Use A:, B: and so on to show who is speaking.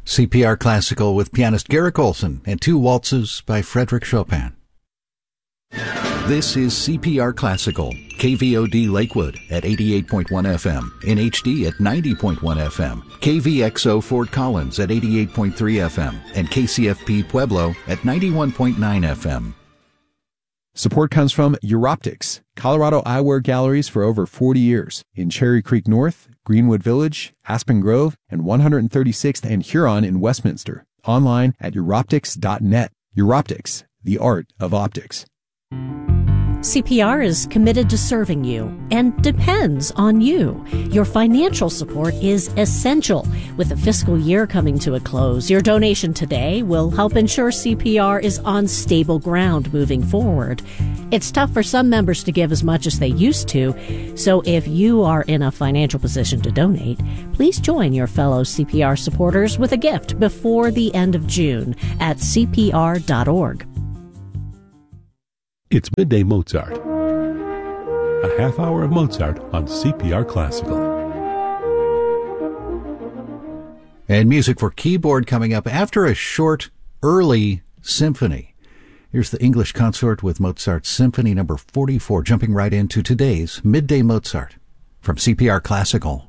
A: CPR Classical with pianist Garrick Olson and two waltzes by Frédéric Chopin. This is CPR Classical, KVOD Lakewood at 88.1 FM, in HD at 90.1 FM, KVXO Fort Collins at 88.3 FM, and KCFP Pueblo at 91.9 FM.
B: Support comes from Europtics, Colorado eyewear galleries for over 40 years in Cherry Creek North, Greenwood Village, Aspen Grove, and 136th and Huron in Westminster. Online at Europtics.net. Europtics, the art of optics.
C: CPR is committed to serving you and depends on you. Your financial support is essential. With the fiscal year coming to a close, your donation today will help ensure CPR is on stable ground moving forward. It's tough for some members to give as much as they used to, so if you are in a financial position to donate, please join your fellow CPR supporters with a gift before the end of June at CPR.org.
D: It's Midday Mozart, a half hour of Mozart on CPR Classical.
A: And music for keyboard coming up after a short, early symphony. Here's the English Consort with Mozart's Symphony No. 44, jumping right into today's Midday Mozart from CPR Classical.